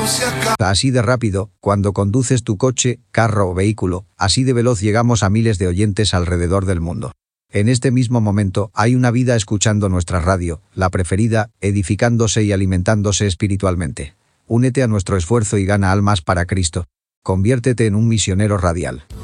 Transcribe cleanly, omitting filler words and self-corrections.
Así de rápido, cuando conduces tu coche, carro o vehículo, así de veloz llegamos a miles de oyentes alrededor del mundo. En este mismo momento, hay una vida escuchando nuestra radio, la preferida, edificándose y alimentándose espiritualmente. Únete a nuestro esfuerzo y gana almas para Cristo. Conviértete en un misionero radial.